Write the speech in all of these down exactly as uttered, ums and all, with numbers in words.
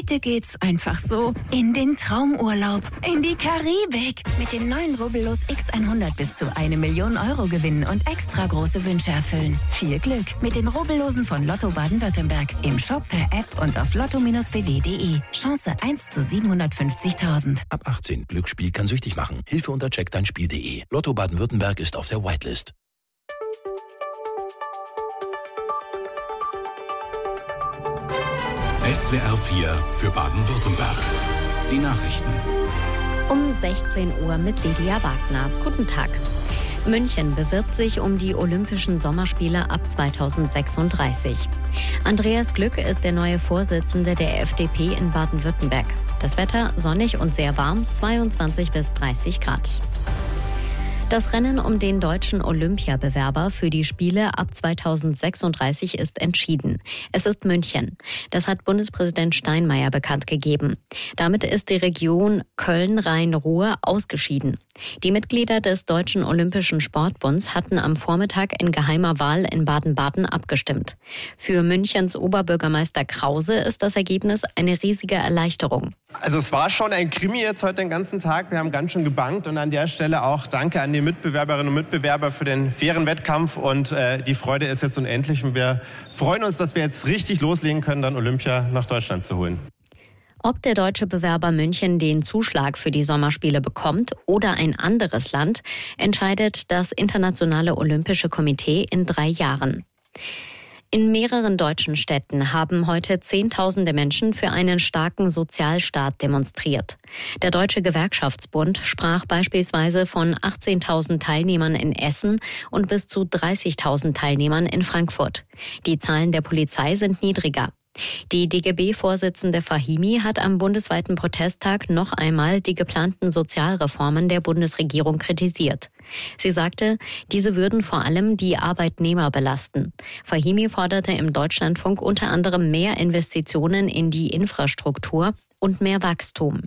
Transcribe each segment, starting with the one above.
Heute geht's einfach so in den Traumurlaub, in die Karibik. Mit dem neuen Rubbellos X hundert bis zu eine Million Euro gewinnen und extra große Wünsche erfüllen. Viel Glück mit den Rubbellosen von Lotto Baden-Württemberg. Im Shop, per App und auf lotto b w punkt de. Chance eins zu siebenhundertfünfzigtausend. Ab achtzehn. Glücksspiel kann süchtig machen. Hilfe unter check dein spiel punkt de. Lotto Baden-Württemberg ist auf der Whitelist. S W R vier für Baden-Württemberg. Die Nachrichten. Um sechzehn Uhr mit Lydia Wagner. Guten Tag. München bewirbt sich um die Olympischen Sommerspiele ab zweitausendsechsunddreißig. Andreas Glück ist der neue Vorsitzende der F D P in Baden-Württemberg. Das Wetter sonnig und sehr warm, zweiundzwanzig bis dreißig Grad. Das Rennen um den deutschen Olympiabewerber für die Spiele ab zweitausendsechsunddreißig ist entschieden. Es ist München. Das hat Bundespräsident Steinmeier bekannt gegeben. Damit ist die Region Köln-Rhein-Ruhr ausgeschieden. Die Mitglieder des Deutschen Olympischen Sportbunds hatten am Vormittag in geheimer Wahl in Baden-Baden abgestimmt. Für Münchens Oberbürgermeister Krause ist das Ergebnis eine riesige Erleichterung. Also es war schon ein Krimi jetzt heute den ganzen Tag. Wir haben ganz schön gebangt und an der Stelle auch danke an die Mitbewerberinnen und Mitbewerber für den fairen Wettkampf und äh, die Freude ist jetzt unendlich und wir freuen uns, dass wir jetzt richtig loslegen können, dann Olympia nach Deutschland zu holen. Ob der deutsche Bewerber München den Zuschlag für die Sommerspiele bekommt oder ein anderes Land, entscheidet das Internationale Olympische Komitee in drei Jahren. In mehreren deutschen Städten haben heute Zehntausende Menschen für einen starken Sozialstaat demonstriert. Der Deutsche Gewerkschaftsbund sprach beispielsweise von achtzehntausend Teilnehmern in Essen und bis zu dreißigtausend Teilnehmern in Frankfurt. Die Zahlen der Polizei sind niedriger. Die D G B-Vorsitzende Fahimi hat am bundesweiten Protesttag noch einmal die geplanten Sozialreformen der Bundesregierung kritisiert. Sie sagte, diese würden vor allem die Arbeitnehmer belasten. Fahimi forderte im Deutschlandfunk unter anderem mehr Investitionen in die Infrastruktur und mehr Wachstum.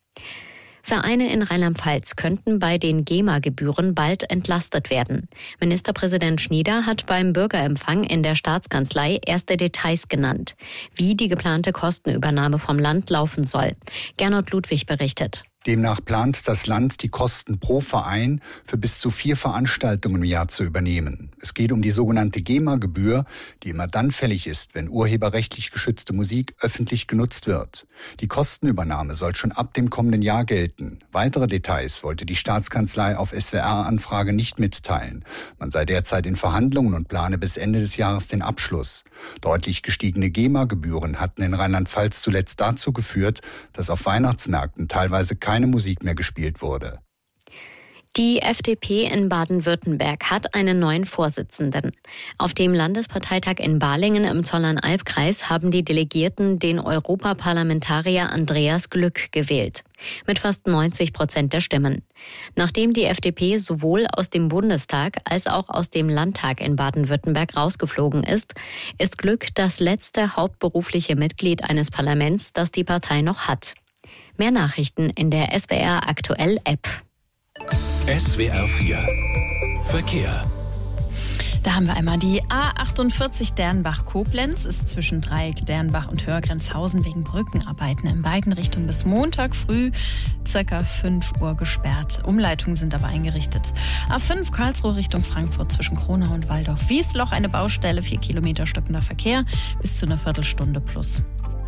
Vereine in Rheinland-Pfalz könnten bei den GEMA-Gebühren bald entlastet werden. Ministerpräsident Schnieder hat beim Bürgerempfang in der Staatskanzlei erste Details genannt, wie die geplante Kostenübernahme vom Land laufen soll. Gernot Ludwig berichtet. Demnach plant das Land, die Kosten pro Verein für bis zu vier Veranstaltungen im Jahr zu übernehmen. Es geht um die sogenannte GEMA-Gebühr, die immer dann fällig ist, wenn urheberrechtlich geschützte Musik öffentlich genutzt wird. Die Kostenübernahme soll schon ab dem kommenden Jahr gelten. Weitere Details wollte die Staatskanzlei auf S W R-Anfrage nicht mitteilen. Man sei derzeit in Verhandlungen und plane bis Ende des Jahres den Abschluss. Deutlich gestiegene GEMA-Gebühren hatten in Rheinland-Pfalz zuletzt dazu geführt, dass auf Weihnachtsmärkten teilweise keine Musik mehr gespielt wurde. Die F D P in Baden-Württemberg hat einen neuen Vorsitzenden. Auf dem Landesparteitag in Balingen im Zollernalbkreis haben die Delegierten den Europaparlamentarier Andreas Glück gewählt. Mit fast neunzig Prozent der Stimmen. Nachdem die F D P sowohl aus dem Bundestag als auch aus dem Landtag in Baden-Württemberg rausgeflogen ist, ist Glück das letzte hauptberufliche Mitglied eines Parlaments, das die Partei noch hat. Mehr Nachrichten in der S W R Aktuell App. S W R vier Verkehr. Da haben wir einmal die A achtundvierzig Dernbach-Koblenz, ist zwischen Dreieck Dernbach und Hörgrenzhausen wegen Brückenarbeiten in beiden Richtungen bis Montag früh ca. fünf Uhr gesperrt. Umleitungen sind aber eingerichtet. A fünf Karlsruhe Richtung Frankfurt zwischen Kronau und Waldorf-Wiesloch eine Baustelle, vier Kilometer stockender Verkehr bis zu einer Viertelstunde plus.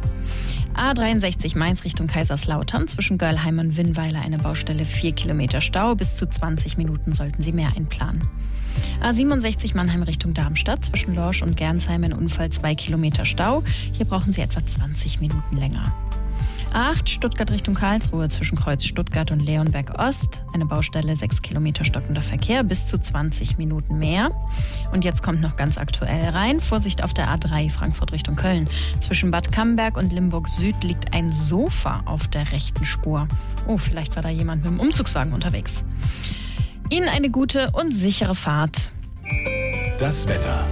A dreiundsechzig Mainz Richtung Kaiserslautern, zwischen Görlheim und Winnweiler eine Baustelle, vier Kilometer Stau, bis zu zwanzig Minuten sollten Sie mehr einplanen. A siebenundsechzig Mannheim Richtung Darmstadt, zwischen Lorsch und Gernsheim ein Unfall, zwei Kilometer Stau, hier brauchen Sie etwa zwanzig Minuten länger. A acht Stuttgart Richtung Karlsruhe, zwischen Kreuz Stuttgart und Leonberg Ost, eine Baustelle, sechs Kilometer stockender Verkehr, bis zu zwanzig Minuten mehr. Und jetzt kommt noch ganz aktuell rein, Vorsicht auf der A drei Frankfurt Richtung Köln. Zwischen Bad Camberg und Limburg Süd liegt ein Sofa auf der rechten Spur. Oh, vielleicht war da jemand mit dem Umzugswagen unterwegs. Ihnen eine gute und sichere Fahrt. Das Wetter.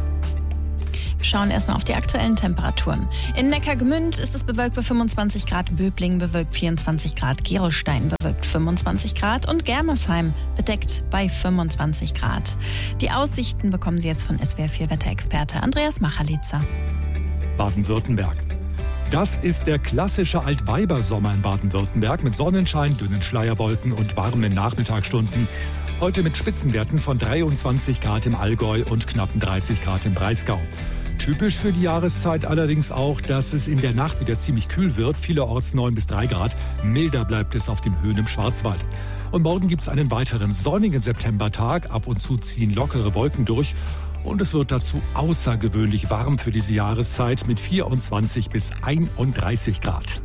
Wir schauen erstmal auf die aktuellen Temperaturen. In Neckargemünd ist es bewölkt bei fünfundzwanzig Grad, Böblingen bewölkt vierundzwanzig Grad, Gerolstein bewölkt fünfundzwanzig Grad und Germersheim bedeckt bei fünfundzwanzig Grad. Die Aussichten bekommen Sie jetzt von S W R vier Wetterexperte Andreas Machalitzer. Baden-Württemberg. Das ist der klassische Altweibersommer in Baden-Württemberg mit Sonnenschein, dünnen Schleierwolken und warmen Nachmittagsstunden. Heute mit Spitzenwerten von dreiundzwanzig Grad im Allgäu und knappen dreißig Grad im Breisgau. Typisch für die Jahreszeit allerdings auch, dass es in der Nacht wieder ziemlich kühl wird, vielerorts neun bis drei Grad. Milder bleibt es auf den Höhen im Schwarzwald. Und morgen gibt es einen weiteren sonnigen Septembertag. Ab und zu ziehen lockere Wolken durch. Und es wird dazu außergewöhnlich warm für diese Jahreszeit mit vierundzwanzig bis einunddreißig Grad.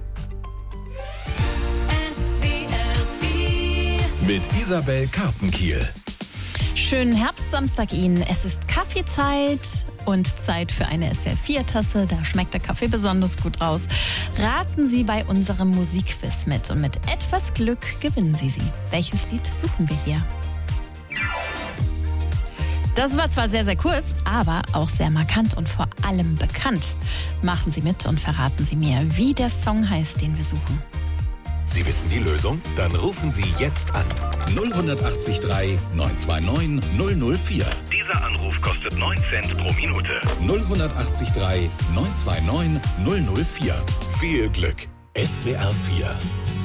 Mit Isabel Karpenkiel. Schönen Herbstsamstag Ihnen. Es ist Kaffeezeit und Zeit für eine S W R vier Tasse. Da schmeckt der Kaffee besonders gut raus. Raten Sie bei unserem Musikquiz mit und mit etwas Glück gewinnen Sie sie. Welches Lied suchen wir hier? Das war zwar sehr, sehr kurz, aber auch sehr markant und vor allem bekannt. Machen Sie mit und verraten Sie mir, wie der Song heißt, den wir suchen. Sie wissen die Lösung? Dann rufen Sie jetzt an. null acht drei neun zwei neun null null vier. Dieser Anruf kostet neun Cent pro Minute. null acht drei neun zwei neun null null vier. Viel Glück. S W R vier.